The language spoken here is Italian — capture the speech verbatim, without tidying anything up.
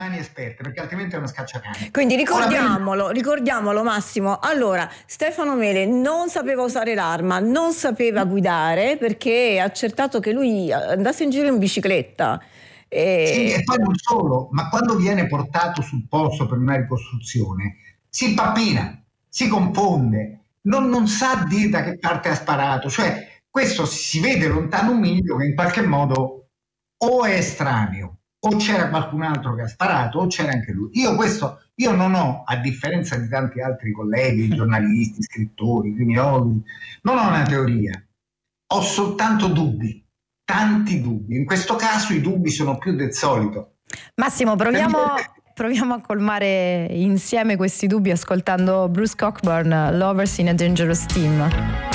mani esperte, perché altrimenti è uno scacciacane. Quindi ricordiamolo, ricordiamolo Massimo. Allora, Stefano Mele non sapeva usare l'arma, non sapeva guidare, perché ha accertato che lui andasse in giro in bicicletta. E... Sì, e poi non solo, ma quando viene portato sul posto per una ricostruzione, si impappina, si confonde, non, non sa dire da che parte ha sparato, cioè questo si vede lontano un miglio che in qualche modo o è estraneo, o c'era qualcun altro che ha sparato, o c'era anche lui. Io questo, io non ho, a differenza di tanti altri colleghi, giornalisti, scrittori, criminologi, non ho una teoria, ho soltanto dubbi, tanti dubbi. In questo caso i dubbi sono più del solito. Massimo, proviamo, proviamo a colmare insieme questi dubbi ascoltando Bruce Cockburn, Lovers in a Dangerous Team.